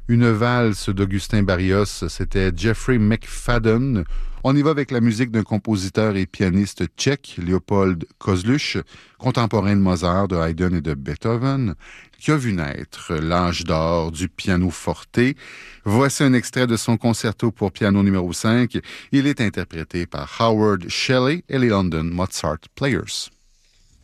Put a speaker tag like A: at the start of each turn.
A: Une valse d'Augustin Barrios, c'était Jeffrey McFadden. On y va avec la musique d'un compositeur et pianiste tchèque, Léopold Kozluch, contemporain de Mozart, de Haydn et de Beethoven, qui a vu naître l'âge d'or du piano forte. Voici un extrait de son concerto pour piano numéro 5. Il est interprété par Howard Shelley et les London Mozart Players.